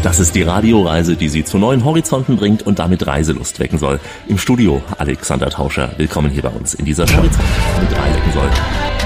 Das ist die Radioreise, die Sie zu neuen Horizonten bringt und damit Reiselust wecken soll. Im Studio Alexander Tauscher. Willkommen hier bei uns in dieser Horizont mit Reisen soll.